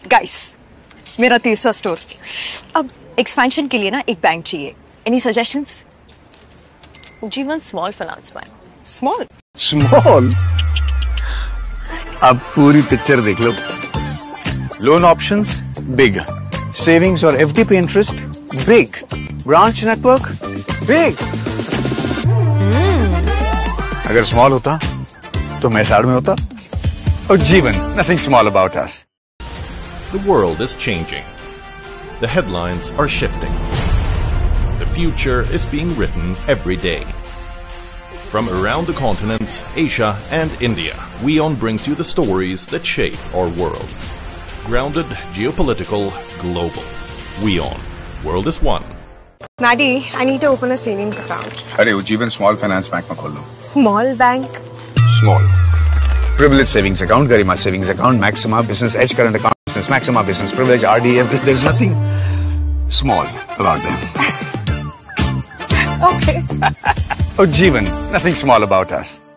Guys, मेरा तीसरा store. अब एक्सपेंशन के लिए ना एक बैंक चाहिए। Any suggestions? Ujjivan Small Finance Bank. Small? Small? अब पूरी पिक्चर देख लो। लोन ऑप्शंस बिग, सेविंग्स और एफडी पे interest big, branch network big. अगर स्मॉल होता तो मैं साइड में होता। और जीवन, nothing small about us. The world is changing. The headlines are shifting. The future is being written every day. From around the continents, Asia and India, WION brings you the stories that shape our world. Grounded, geopolitical, global. WION. World is one. Maddie, I need to open a savings account. अरे Ujjivan Small Finance Bank में खोल लो। Small bank? Small. Privilege savings account, Garima savings account, Maxima business edge current account, business Maxima business privilege, RD, everything. There's nothing small about them. Okay. Oh, Jeevan, nothing small about us.